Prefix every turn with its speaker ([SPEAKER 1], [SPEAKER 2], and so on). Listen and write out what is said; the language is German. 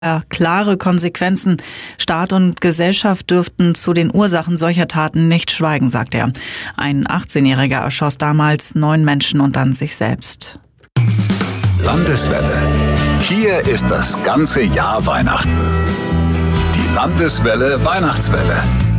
[SPEAKER 1] Klare Konsequenzen. Staat und Gesellschaft dürften zu den Ursachen solcher Taten nicht schweigen, sagt er. Ein 18-Jähriger erschoss damals 9 Menschen und dann sich selbst.
[SPEAKER 2] Landeswelle. Hier ist das ganze Jahr Weihnachten. Die Landeswelle Weihnachtswelle.